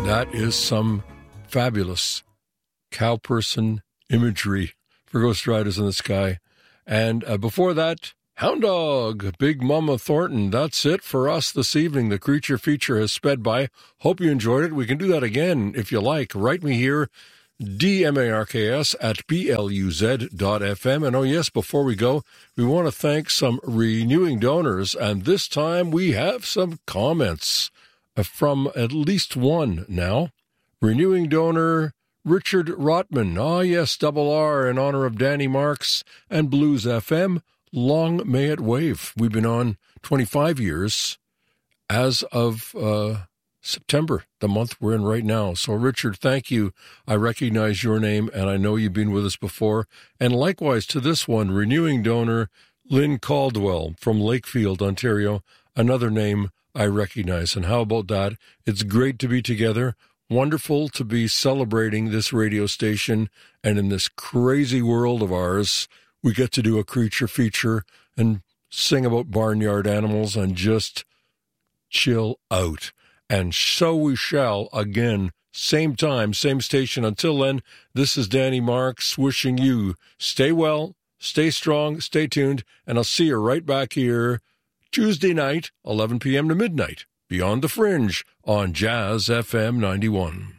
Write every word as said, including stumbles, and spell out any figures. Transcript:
That is some fabulous cow person imagery for Ghost Riders in the Sky. And uh, before that, Hound Dog, Big Mama Thornton. That's it for us this evening. The Creature Feature has sped by. Hope you enjoyed it. We can do that again if you like. Write me here, D M A R K S at B L U Z dot F M. And oh yes, before we go, we want to thank some renewing donors. And this time we have some comments from at least one now. Renewing donor Richard Rotman. Ah, yes, double R in honor of Danny Marks and Blues F M. Long may it wave. We've been on twenty-five years as of uh, September, the month we're in right now. So, Richard, thank you. I recognize your name, and I know you've been with us before. And likewise to this one, renewing donor Lynn Caldwell from Lakefield, Ontario. Another name I recognize. And how about that? It's great to be together. Wonderful to be celebrating this radio station. And in this crazy world of ours, we get to do a creature feature and sing about barnyard animals and just chill out. And so we shall again, same time, same station. Until then, this is Danny Marks wishing you stay well, stay strong, stay tuned, and I'll see you right back here Tuesday night, eleven p.m. to midnight, Beyond the Fringe on Jazz F M ninety-one.